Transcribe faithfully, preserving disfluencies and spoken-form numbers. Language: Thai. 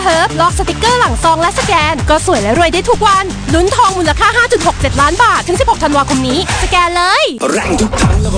Curve ลอกสติกเกอร์หลังซองและสแกนก็สวยและรวยได้ทุกวันลุ้นทองมูลค่า ห้าจุดหกเจ็ด ล้านบาทถึงสิบหกธันวาคมนี้สแกนเลยแรงทุกครั้ง